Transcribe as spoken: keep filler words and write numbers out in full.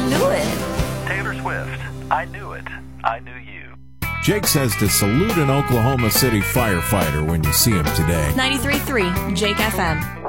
I knew it. Taylor Swift, I knew it. I knew you. Jake says to salute an Oklahoma City firefighter when you see him today. ninety-three point three Jake F M.